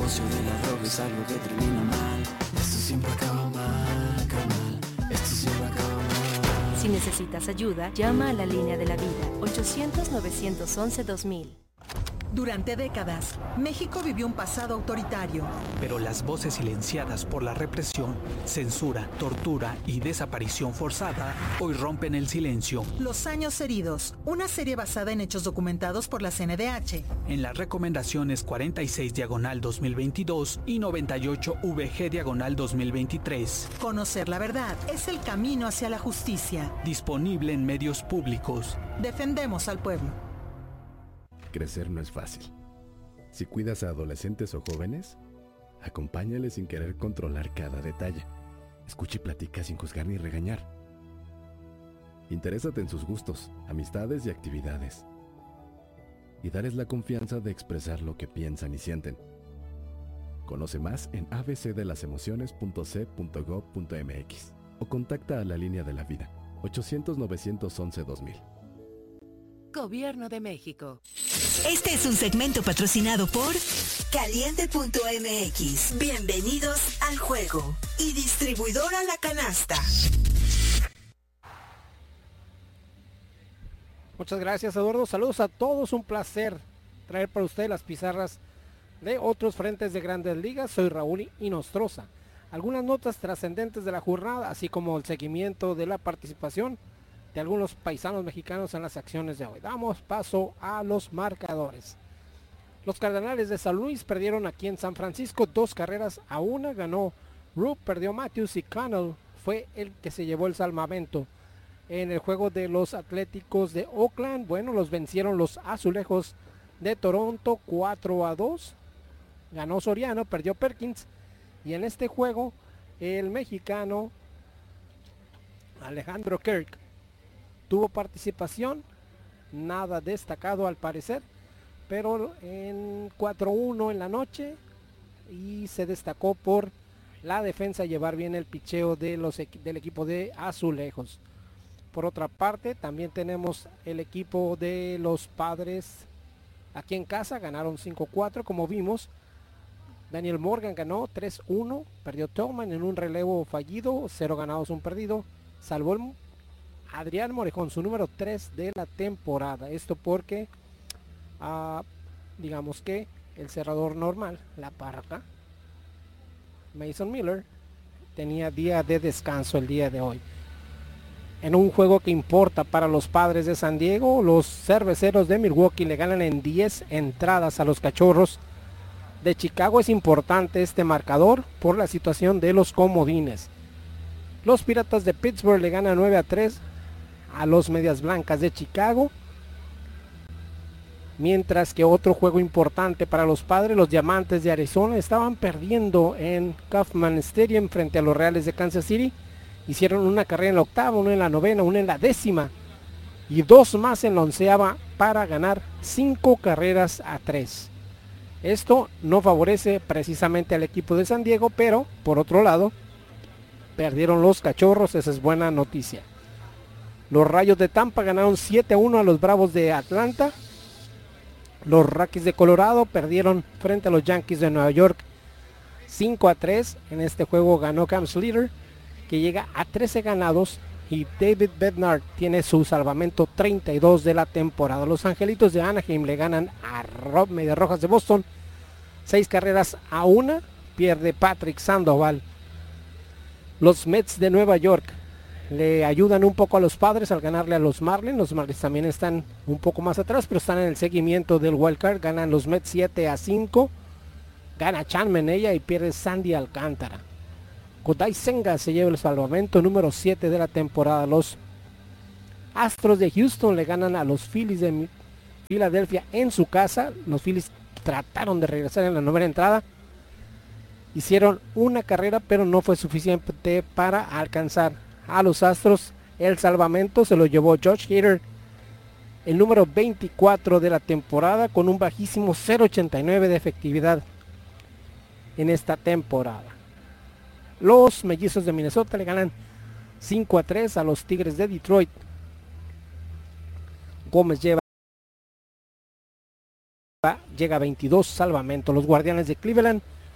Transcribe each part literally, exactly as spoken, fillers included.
negocio de la droga es algo que termina mal. Esto siempre acaba mal, carnal. Esto siempre acaba mal. Si necesitas ayuda, llama a la línea de la vida, ochocientos, novecientos once, dos mil. Durante décadas, México vivió un pasado autoritario. Pero las voces silenciadas por la represión, censura, tortura y desaparición forzada hoy rompen el silencio. Los años heridos, una serie basada en hechos documentados por la C N D H. En las recomendaciones cuarenta y seis diagonal dos mil veintidós y noventa y ocho V G diagonal dos mil veintitrés. Conocer la verdad es el camino hacia la justicia. Disponible en medios públicos. Defendemos al pueblo. Crecer no es fácil. Si cuidas a adolescentes o jóvenes, acompáñales sin querer controlar cada detalle. Escucha y platica sin juzgar ni regañar. Interésate en sus gustos, amistades y actividades. Y darles la confianza de expresar lo que piensan y sienten. Conoce más en a b c de las emociones punto c punto gob punto m x o contacta a la línea de la vida ochocientos, novecientos once, dos mil. Gobierno de México. Este es un segmento patrocinado por Caliente punto m x. Bienvenidos al juego. Y Distribuidora La Canasta. Muchas gracias, Eduardo. Saludos a todos. Un placer traer para ustedes las pizarras de otros frentes de Grandes Ligas. Soy Raúl Inostroza. Algunas notas trascendentes de la jornada, así como el seguimiento de la participación de algunos paisanos mexicanos en las acciones de hoy. Damos paso a los marcadores. Los Cardenales de San Luis perdieron aquí en San Francisco dos carreras a una. Ganó Roop, perdió Matthews y Connell fue el que se llevó el salvamento. En el juego de los Atléticos de Oakland, bueno, los vencieron los Azulejos de Toronto cuatro a dos. Ganó Soriano, perdió Perkins. Y en este juego, el mexicano Alejandro Kirk tuvo participación, nada destacado al parecer, pero en cuatro uno en la noche, y se destacó por la defensa, llevar bien el picheo de los, del equipo de Azulejos. Por otra parte, también tenemos el equipo de los Padres aquí en casa, ganaron cinco cuatro como vimos. Daniel Morgan ganó tres uno, perdió Tillman en un relevo fallido, cero ganados, un perdido. Salvó el Adrián Morejón, su número tres de la temporada. Esto porque, uh, digamos que el cerrador normal, la Parca, Mason Miller, tenía día de descanso el día de hoy. En un juego que importa para los Padres de San Diego, los Cerveceros de Milwaukee le ganan en diez entradas a los Cachorros de Chicago. Es importante este marcador por la situación de los comodines. Los Piratas de Pittsburgh le ganan nueve a tres a los Medias Blancas de Chicago. Mientras que otro juego importante para los Padres, los Diamantes de Arizona estaban perdiendo en Kauffman Stadium frente a los Reales de Kansas City. Hicieron una carrera en la octava, una en la novena, una en la décima y dos más en la onceava para ganar cinco carreras a tres. Esto no favorece precisamente al equipo de San Diego, pero por otro lado perdieron los Cachorros, esa es buena noticia. Los Rayos de Tampa ganaron siete a uno a los Bravos de Atlanta. Los Rockies de Colorado perdieron frente a los Yankees de Nueva York cinco a tres. En este juego ganó Cam Slater, que llega a trece ganados, y David Bednar tiene su salvamento treinta y dos de la temporada. Los Angelitos de Anaheim le ganan a Rob Medias Rojas de Boston seis carreras a una. Pierde Patrick Sandoval. Los Mets de Nueva York le ayudan un poco a los Padres al ganarle a los Marlins. Los Marlins también están un poco más atrás, pero están en el seguimiento del wildcard. Ganan los Mets siete a cinco. Gana Chan Menella y pierde Sandy Alcántara. Kodai Senga se lleva el salvamento número siete de la temporada. Los Astros de Houston le ganan a los Phillies de Filadelfia en su casa. Los Phillies trataron de regresar en la novena entrada. Hicieron una carrera, pero no fue suficiente para alcanzar a los Astros. El salvamento se lo llevó Josh Hader, el número veinticuatro de la temporada, con un bajísimo cero ochenta y nueve de efectividad en esta temporada. Los Mellizos de Minnesota le ganan cinco a tres a los Tigres de Detroit. Gómez lleva llega a veintidós salvamentos. Los Guardianes de Cleveland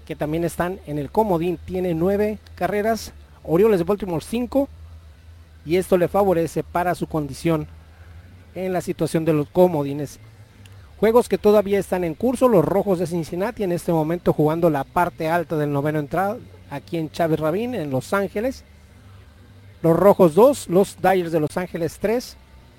que también están en el comodín, tiene nueve carreras, Orioles de Baltimore cinco, y esto le favorece para su condición en la situación de los comodines. Juegos que todavía están en curso, los Rojos de Cincinnati en este momento jugando la parte alta del noveno entrada, aquí en Chávez Rabín, en Los Ángeles. Los Rojos dos, los Dyers de Los Ángeles tres.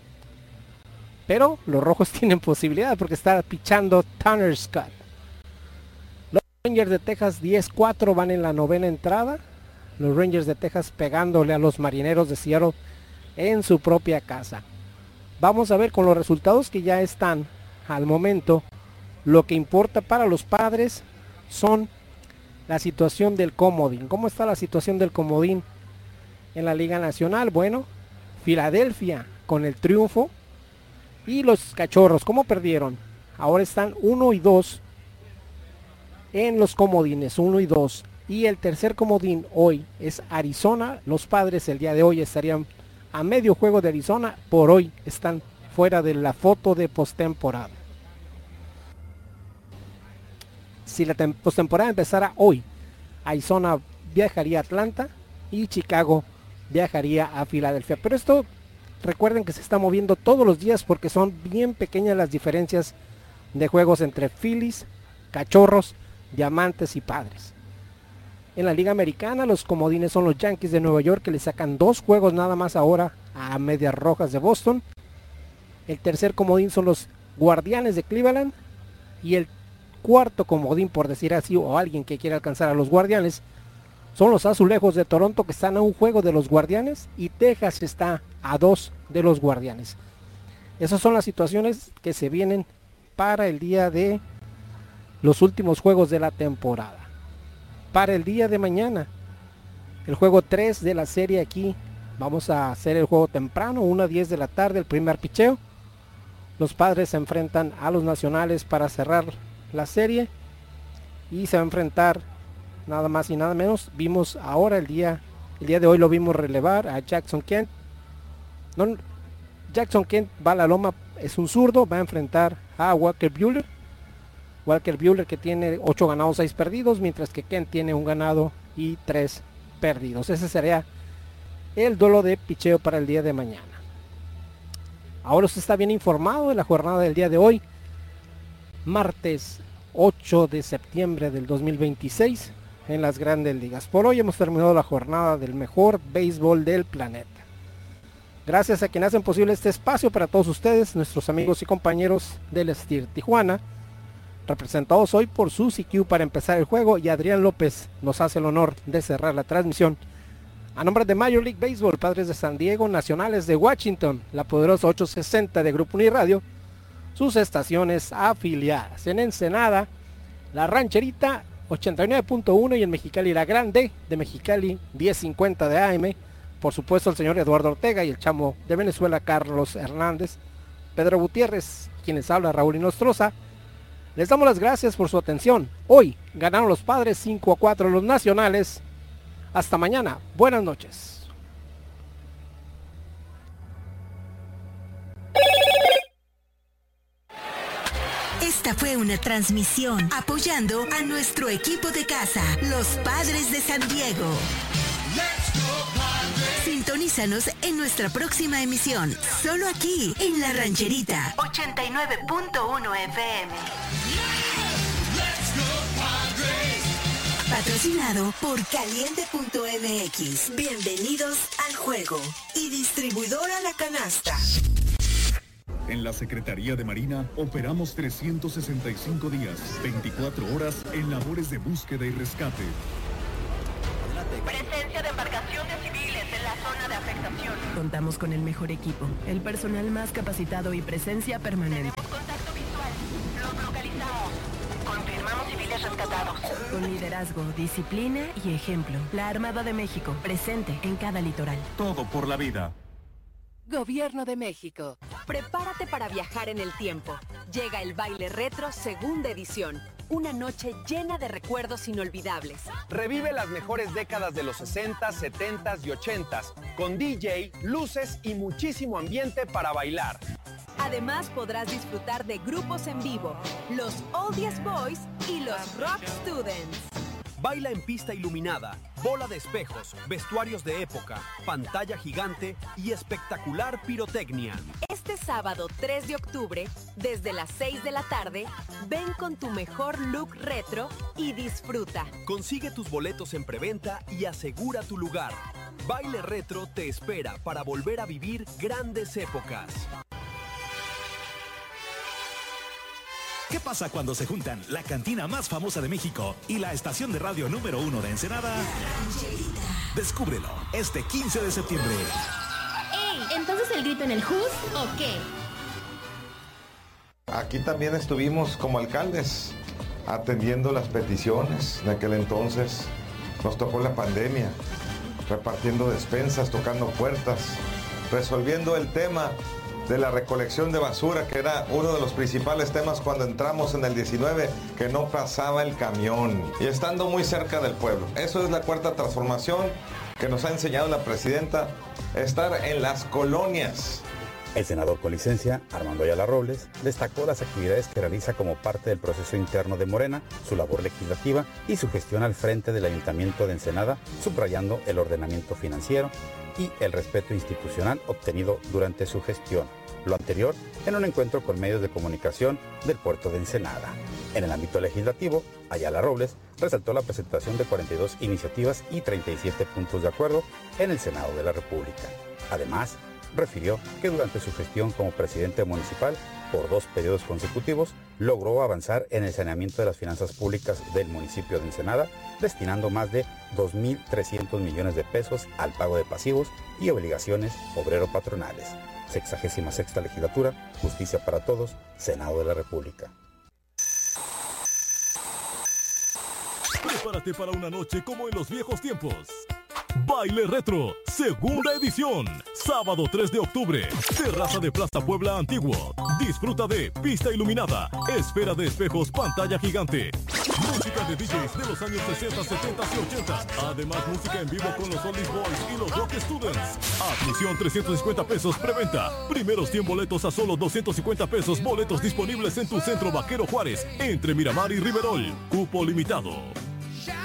Pero los Rojos tienen posibilidad porque está pichando Tanner Scott. Los Rangers de Texas diez cuatro van en la novena entrada. Los Rangers de Texas pegándole a los Marineros de Seattle en su propia casa. Vamos a ver con los resultados que ya están al momento. Lo que importa para los Padres son la situación del comodín. ¿Cómo está la situación del comodín en la Liga Nacional? Bueno, Filadelfia con el triunfo. Y los Cachorros, ¿cómo perdieron? Ahora están uno y dos en los comodines, uno y dos. Y el tercer comodín hoy es Arizona. Los Padres el día de hoy estarían a medio juego de Arizona. Por hoy están fuera de la foto de postemporada. Si la postemporada empezara hoy, Arizona viajaría a Atlanta y Chicago viajaría a Filadelfia. Pero esto, recuerden que se está moviendo todos los días porque son bien pequeñas las diferencias de juegos entre Phillies, Cachorros, Diamantes y Padres. En la Liga Americana los comodines son los Yankees de Nueva York, que le sacan dos juegos nada más ahora a Medias Rojas de Boston. El tercer comodín son los Guardianes de Cleveland. Y el cuarto comodín, por decir así, o alguien que quiera alcanzar a los Guardianes, son los Azulejos de Toronto, que están a un juego de los Guardianes, y Texas está a dos de los Guardianes. Esas son las situaciones que se vienen para el día de los últimos juegos de la temporada. Para el día de mañana, el juego tres de la serie aquí, vamos a hacer el juego temprano, una a diez de la tarde, el primer picheo. Los Padres se enfrentan a los Nacionales para cerrar la serie, y se va a enfrentar nada más y nada menos. Vimos ahora el día, el día de hoy lo vimos relevar a Jackson Kent. No, Jackson Kent va a la loma, es un zurdo, va a enfrentar a Walker Buehler. Walker Buehler que tiene ocho ganados, seis perdidos, mientras que Kent tiene un ganado y tres perdidos. Ese sería el duelo de picheo para el día de mañana. Ahora usted está bien informado de la jornada del día de hoy, martes ocho de septiembre del dos mil veintiséis, en las Grandes Ligas. Por hoy hemos terminado la jornada del mejor béisbol del planeta. Gracias a quienes hacen posible este espacio para todos ustedes, nuestros amigos y compañeros del S T I R Tijuana, representados hoy por Suzy Q para empezar el juego, y Adrián López nos hace el honor de cerrar la transmisión. A nombre de Major League Baseball, Padres de San Diego, Nacionales de Washington, la poderosa ochocientos sesenta de Grupo Uniradio, sus estaciones afiliadas en Ensenada, La Rancherita ochenta y nueve punto uno, y en Mexicali La Grande de Mexicali diez cincuenta de A M. Por supuesto el señor Eduardo Ortega y el chamo de Venezuela Carlos Hernández, Pedro Gutiérrez, quienes habla Raúl Inostroza. Les damos las gracias por su atención. Hoy ganaron los Padres cinco a cuatro los Nacionales. Hasta mañana. Buenas noches. Esta fue una transmisión apoyando a nuestro equipo de casa, los Padres de San Diego. Sintonízanos en nuestra próxima emisión, solo aquí en La Rancherita ochenta y nueve punto uno F M. Patrocinado por Caliente punto M X. Bienvenidos al juego. Y distribuidora La Canasta. En la Secretaría de Marina operamos trescientos sesenta y cinco días, veinticuatro horas en labores de búsqueda y rescate. Presencia de embarcaciones civiles en la zona de afectación. Contamos con el mejor equipo, el personal más capacitado y presencia permanente. Tenemos contacto visual. Los localizamos. Confirmamos civiles rescatados. Con liderazgo, disciplina y ejemplo. La Armada de México, presente en cada litoral. Todo por la vida. Gobierno de México. Prepárate para viajar en el tiempo. Llega el Baile Retro segunda edición. Una noche llena de recuerdos inolvidables. Revive las mejores décadas de los sesenta, setenta y ochenta con D J, luces y muchísimo ambiente para bailar. Además podrás disfrutar de grupos en vivo, los Oldies Boys y los Rock Students. Baila en pista iluminada, bola de espejos, vestuarios de época, pantalla gigante y espectacular pirotecnia. Este sábado tres de octubre, desde las seis de la tarde, ven con tu mejor look retro y disfruta. Consigue tus boletos en preventa y asegura tu lugar. Baile Retro te espera para volver a vivir grandes épocas. ¿Qué pasa cuando se juntan la cantina más famosa de México y la estación de radio número uno de Ensenada? Descúbrelo este quince de septiembre. ¡Ey! ¿Entonces el grito en el Jus o qué? Aquí también estuvimos como alcaldes atendiendo las peticiones. En aquel entonces nos tocó la pandemia, repartiendo despensas, tocando puertas, resolviendo el tema de la recolección de basura, que era uno de los principales temas cuando entramos en el diecinueve, que no pasaba el camión, y estando muy cerca del pueblo. Eso es la cuarta transformación que nos ha enseñado la presidenta, estar en las colonias. El senador con licencia, Armando Ayala Robles, destacó las actividades que realiza como parte del proceso interno de Morena, su labor legislativa y su gestión al frente del Ayuntamiento de Ensenada, subrayando el ordenamiento financiero y el respeto institucional obtenido durante su gestión. Lo anterior en un encuentro con medios de comunicación del puerto de Ensenada. En el ámbito legislativo, Ayala Robles resaltó la presentación de cuarenta y dos iniciativas y treinta y siete puntos de acuerdo en el Senado de la República. Además, refirió que durante su gestión como presidente municipal, por dos periodos consecutivos, logró avanzar en el saneamiento de las finanzas públicas del municipio de Ensenada, destinando más de dos mil trescientos millones de pesos al pago de pasivos y obligaciones obrero-patronales. Sexagésima sexta legislatura, justicia para todos, Senado de la República. Prepárate para una noche como en los viejos tiempos. Baile Retro, segunda edición, sábado tres de octubre, terraza de Plaza Puebla Antiguo. Disfruta de pista iluminada, esfera de espejos, pantalla gigante, música de D Js de los años sesenta, setenta y ochenta. Además, música en vivo con los Oldies Boys y los Rock Students. Admisión trescientos cincuenta pesos, preventa. Primeros cien boletos a solo doscientos cincuenta pesos. Boletos disponibles en tu centro Vaquero Juárez, entre Miramar y Riverol. Cupo limitado.